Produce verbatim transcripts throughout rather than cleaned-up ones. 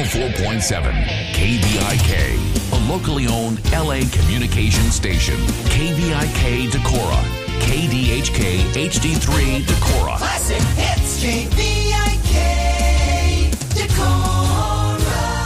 oh four point seven K V I K, a locally owned L A communication station. K V I K Decorah, K D H K H D three Decorah. Classic hits, K V I K Decorah.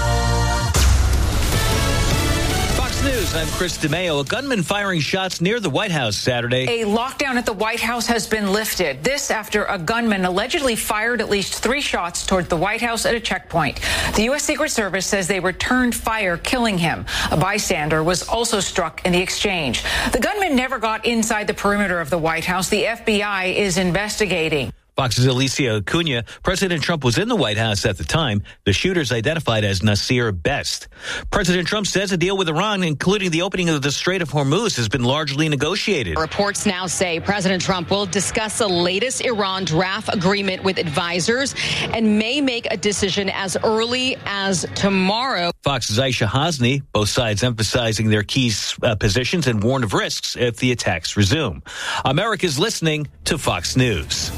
Fox News, I'm Chris DeMeo. A gunman firing shots near the White House Saturday. A lockdown at the White House has been lifted. This after a gunman allegedly fired at least three shots toward the White House at a checkpoint. The U S. Secret Service says they returned fire, killing him. A bystander was also struck in the exchange. The gunman never got inside the perimeter of the White House. The F B I is investigating. Fox's Alicia Acuna. President Trump was in the White House at the time. The shooter's identified as Nasir Best. President Trump says a deal with Iran, including the opening of the Strait of Hormuz, has been largely negotiated. Reports now say President Trump will discuss the latest Iran draft agreement with advisors and may make a decision as early as tomorrow. Fox's Aisha Hasni. Both sides emphasizing their key uh, positions and warn of risks if the attacks resume. America's listening to Fox News.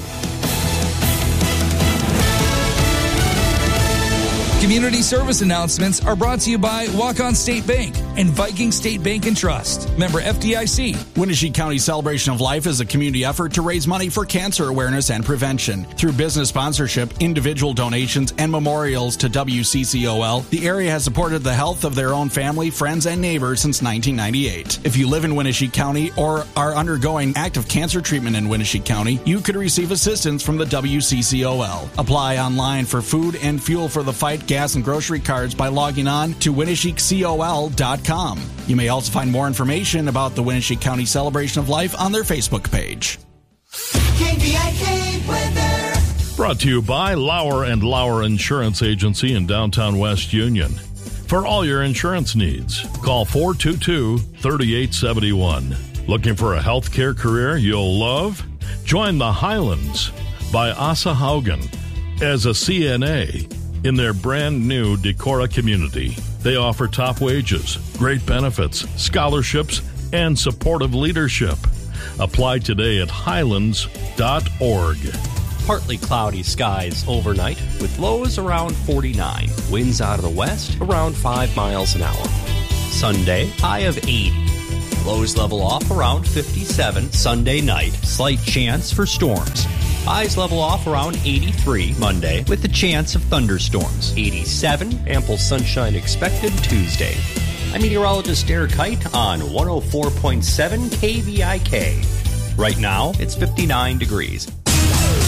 Community service announcements are brought to you by Walk-On State Bank and Viking State Bank and Trust. Member F D I C. Winnebago County Celebration of Life is a community effort to raise money for cancer awareness and prevention. Through business sponsorship, individual donations, and memorials to W C C O L, the area has supported the health of their own family, friends, and neighbors since nineteen ninety-eight. If you live in Winnebago County or are undergoing active cancer treatment in Winnebago County, you could receive assistance from the W C C O L. Apply online for food and fuel for the fight, gas and grocery cards by logging on to Winnebago C O L dot com. You may also find more information about the Winnebago County Celebration of Life on their Facebook page. K V I K weather. Brought to you by Lauer and Lauer Insurance Agency in downtown West Union. For all your insurance needs, call four two two, three eight seven one. Looking for a healthcare career you'll love? Join the Highlands by Asa Haugen as a C N A in their brand new Decorah community. They offer top wages, great benefits, scholarships, and supportive leadership. Apply today at highlands dot org. Partly cloudy skies overnight with lows around forty-nine. Winds out of the west around five miles an hour. Sunday, high of eighty. Lows level off around fifty-seven Sunday night. Slight chance for storms. Highs level off around eighty-three Monday with the chance of thunderstorms. eighty-seven, ample sunshine expected Tuesday. I'm meteorologist Eric Kite on one oh four point seven K V I K. Right now, it's fifty-nine degrees.